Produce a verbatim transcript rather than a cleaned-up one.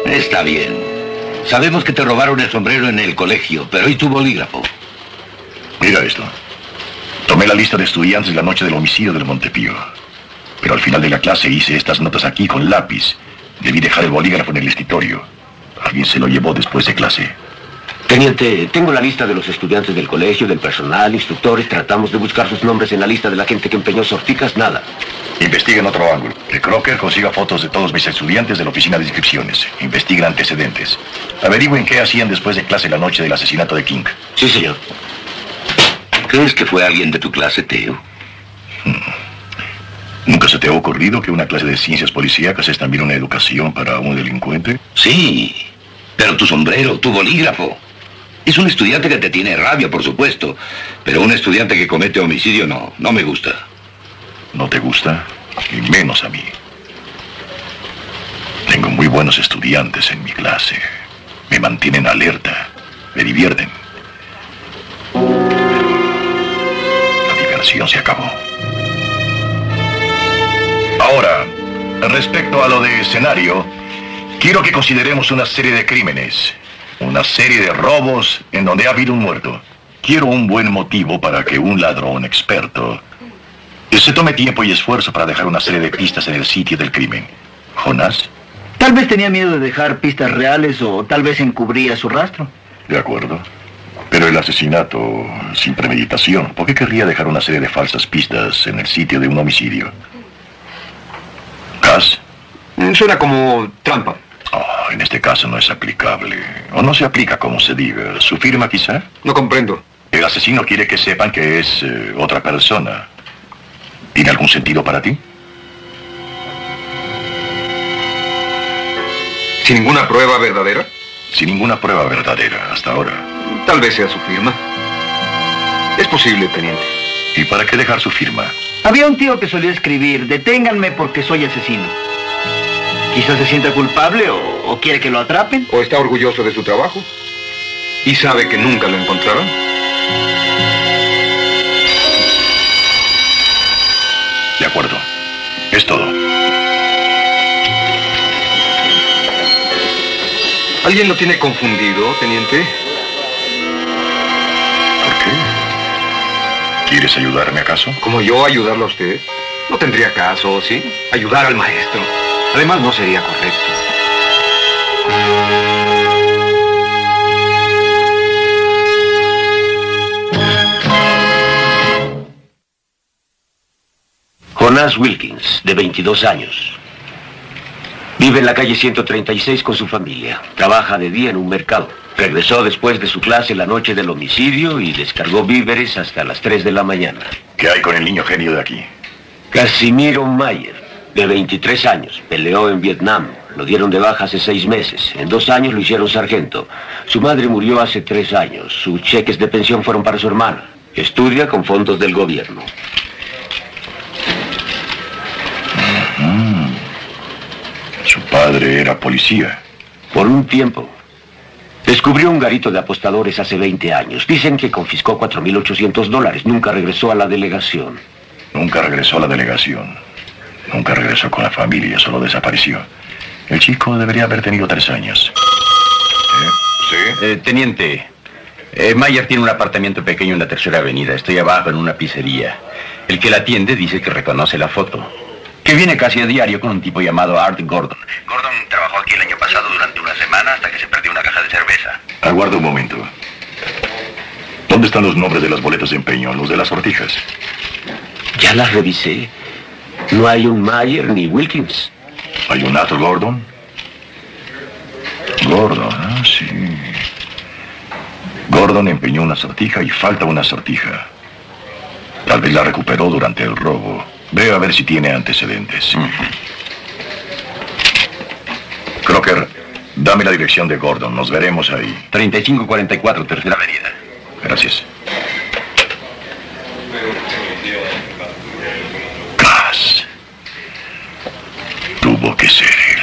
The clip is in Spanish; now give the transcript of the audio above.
Está bien. Sabemos que te robaron el sombrero en el colegio, pero ¿y tu bolígrafo? Mira esto. Tomé la lista de estudiantes la noche del homicidio del Montepío. Pero al final de la clase hice estas notas aquí con lápiz. Debí dejar el bolígrafo en el escritorio. Alguien se lo llevó después de clase. Teniente, tengo la lista de los estudiantes del colegio, del personal, instructores. Tratamos de buscar sus nombres en la lista de la gente que empeñó sortijas. Nada. Investiguen otro ángulo. Que Crocker consiga fotos de todos mis estudiantes de la oficina de inscripciones. Investiguen antecedentes. Averigüen qué hacían después de clase la noche del asesinato de King. Sí, señor. ¿Crees que fue alguien de tu clase, Theo? Hmm. ¿Nunca se te ha ocurrido que una clase de ciencias policíacas es también una educación para un delincuente? Sí, pero tu sombrero, tu bolígrafo. Es un estudiante que te tiene rabia, por supuesto. Pero un estudiante que comete homicidio no, no me gusta. ¿No te gusta? Y menos a mí. Tengo muy buenos estudiantes en mi clase. Me mantienen alerta. Me divierten. La diversión se acabó. Ahora, respecto a lo de escenario, quiero que consideremos una serie de crímenes. Una serie de robos en donde ha habido un muerto. Quiero un buen motivo para que un ladrón experto se tome tiempo y esfuerzo para dejar una serie de pistas en el sitio del crimen. ¿Jonás? Tal vez tenía miedo de dejar pistas reales o tal vez encubría su rastro. De acuerdo. Pero el asesinato sin premeditación, ¿por qué querría dejar una serie de falsas pistas en el sitio de un homicidio? ¿Cas? Suena como trampa. Oh, en este caso no es aplicable. O no se aplica como se diga. ¿Su firma quizá? No comprendo. El asesino quiere que sepan que es eh, otra persona. ¿Tiene algún sentido para ti? ¿Sin ninguna prueba verdadera? Sin ninguna prueba verdadera hasta ahora. Tal vez sea su firma. Es posible, teniente. ¿Y para qué dejar su firma? Había un tío que solía escribir, deténganme porque soy asesino. Quizás se sienta culpable o, o quiere que lo atrapen. O está orgulloso de su trabajo. Y sabe que nunca lo encontrarán. De acuerdo. Es todo. ¿Alguien lo tiene confundido, teniente? ¿Por qué? ¿Quieres ayudarme acaso? ¿Como yo ayudarlo a usted? No tendría caso, ¿sí? Ayudar al maestro. Además, no sería correcto. Jonás Wilkins, de veintidós años. Vive en la calle ciento treinta y seis con su familia. Trabaja de día en un mercado. Regresó después de su clase la noche del homicidio y descargó víveres hasta las tres de la mañana. ¿Qué hay con el niño genio de aquí? Casimiro Mayer, de veintitrés años. Peleó en Vietnam. Lo dieron de baja hace seis meses. En dos años lo hicieron sargento. Su madre murió hace tres años. Sus cheques de pensión fueron para su hermana. Estudia con fondos del gobierno. Mm. Su padre era policía. Por un tiempo. Descubrió un garito de apostadores hace veinte años. Dicen que confiscó cuatro mil ochocientos dólares. Nunca regresó a la delegación. Nunca regresó a la delegación. Nunca regresó con la familia, solo desapareció. El chico debería haber tenido tres años. ¿Eh? ¿Sí? Eh, teniente, eh, Mayer tiene un apartamento pequeño en la tercera avenida. Estoy abajo en una pizzería. El que la atiende dice que reconoce la foto. Que viene casi a diario con un tipo llamado Art Gordon. Gordon trabajó aquí el año pasado durante una semana hasta que se perdió una caja de cerveza. Aguarda un momento. ¿Dónde están los nombres de las boletas de empeño, los de las sortijas? Ya las revisé. No hay un Mayer ni Wilkins. ¿Hay un Arthur Gordon? Gordon, ah, sí. Gordon empeñó una sortija y falta una sortija. Tal vez la recuperó durante el robo. Ve a ver si tiene antecedentes. Uh-huh. Crocker, dame la dirección de Gordon. Nos veremos ahí. treinta y cinco cuarenta y cuatro, tercera avenida. Gracias. Cas. Tuvo que ser él.